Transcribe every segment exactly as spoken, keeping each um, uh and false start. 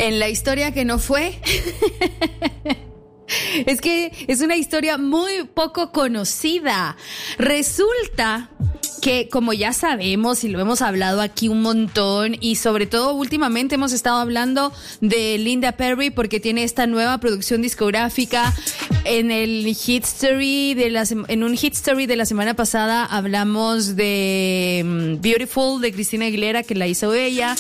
En la historia que no fue... Es que es una historia muy poco conocida. Resulta que, como ya sabemos y lo hemos hablado aquí un montón, y sobre todo últimamente hemos estado hablando de Linda Perry porque tiene esta nueva producción discográfica. En el Hitstory de la en un Hitstory de la semana pasada hablamos de um, Beautiful de Christina Aguilera, que la hizo ella.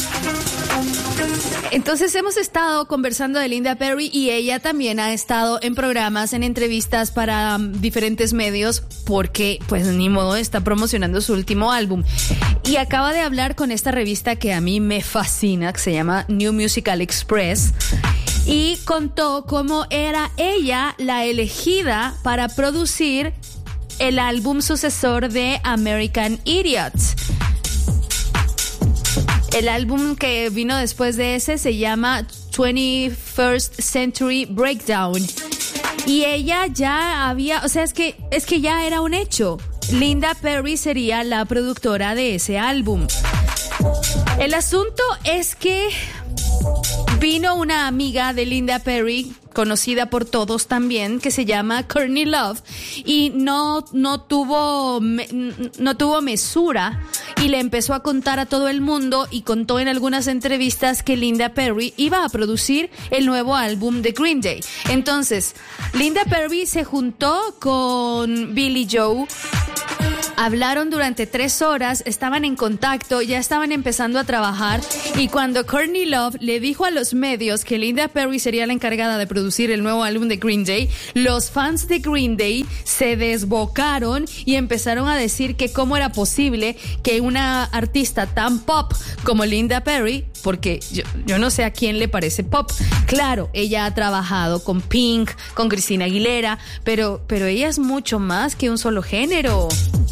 Entonces hemos estado conversando de Linda Perry y ella también ha estado en programas, en entrevistas para um, diferentes medios porque pues ni modo está promocionando su último álbum. Y acaba de hablar con esta revista que a mí me fascina, que se llama New Musical Express, y contó cómo era ella la elegida para producir el álbum sucesor de American Idiot. El álbum que vino después de ese se llama twenty-first Century Breakdown. Y ella ya había, o sea, es que, es que ya era un hecho. Linda Perry sería la productora de ese álbum. El asunto es que vino una amiga de Linda Perry, conocida por todos también, que se llama Courtney Love, y no, no tuvo, no tuvo mesura y le empezó a contar a todo el mundo y contó en algunas entrevistas que Linda Perry iba a producir el nuevo álbum de Green Day. Entonces, Linda Perry se juntó con Billie Joe. Hablaron durante tres horas, estaban en contacto, ya estaban empezando a trabajar, y cuando Courtney Love le dijo a los medios que Linda Perry sería la encargada de producir el nuevo álbum de Green Day, los fans de Green Day se desbocaron y empezaron a decir que cómo era posible que una artista tan pop como Linda Perry, porque yo, yo no sé a quién le parece pop, claro, ella ha trabajado con Pink, con Christina Aguilera, pero, pero ella es mucho más que un solo género.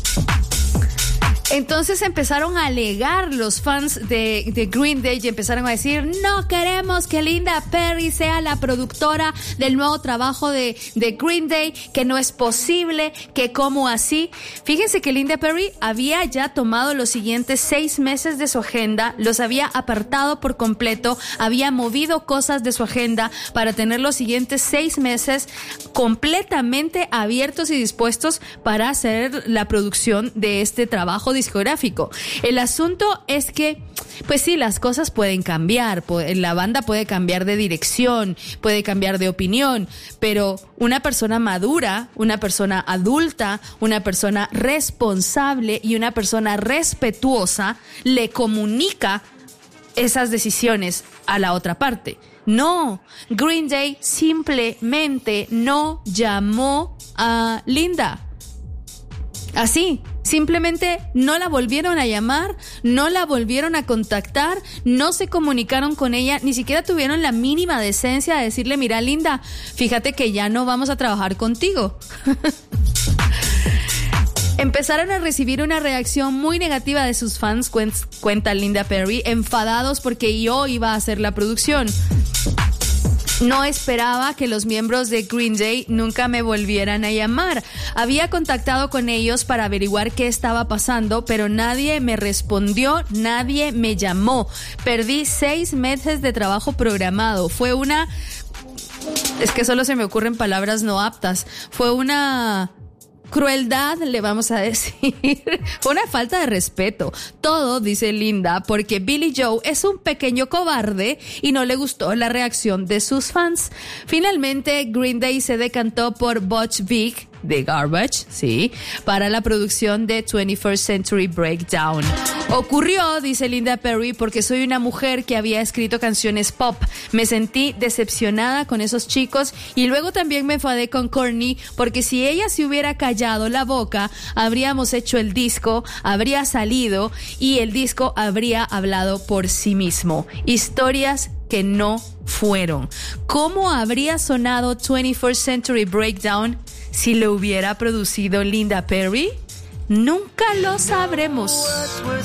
Entonces empezaron a alegar los fans de, de Green Day y empezaron a decir: no queremos que Linda Perry sea la productora del nuevo trabajo de, de Green Day, que no es posible, que cómo así. Fíjense que Linda Perry había ya tomado los siguientes seis meses de su agenda, los había apartado por completo, había movido cosas de su agenda para tener los siguientes seis meses completamente abiertos y dispuestos para hacer la producción de este trabajo discográfico. El asunto es que, pues sí, las cosas pueden cambiar, la banda puede cambiar de dirección, puede cambiar de opinión, pero una persona madura, una persona adulta, una persona responsable y una persona respetuosa le comunica esas decisiones a la otra parte. No, Green Day simplemente no llamó a Linda. Así, simplemente no la volvieron a llamar, no la volvieron a contactar, no se comunicaron con ella, ni siquiera tuvieron la mínima decencia de decirle: mira, Linda, fíjate que ya no vamos a trabajar contigo. Empezaron a recibir una reacción muy negativa de sus fans, cuenta Linda Perry, enfadados porque yo iba a hacer la producción. No esperaba que los miembros de Green Day nunca me volvieran a llamar. Había contactado con ellos para averiguar qué estaba pasando, pero nadie me respondió, nadie me llamó. Perdí seis meses de trabajo programado. Fue una... Es que solo se me ocurren palabras no aptas. Fue una... crueldad, le vamos a decir. Fue una falta de respeto. Todo, dice Linda, porque Billie Joe es un pequeño cobarde y no le gustó la reacción de sus fans. Finalmente, Green Day se decantó por Butch Vig, de Garbage, sí, para la producción de twenty-first Century Breakdown. Ocurrió, dice Linda Perry, porque soy una mujer que había escrito canciones pop. Me sentí decepcionada con esos chicos y luego también me enfadé con Courtney, porque si ella se hubiera callado la boca, habríamos hecho el disco, habría salido y el disco habría hablado por sí mismo. Historias que no fueron. ¿Cómo habría sonado twenty-first Century Breakdown si lo hubiera producido Linda Perry? Nunca lo sabremos.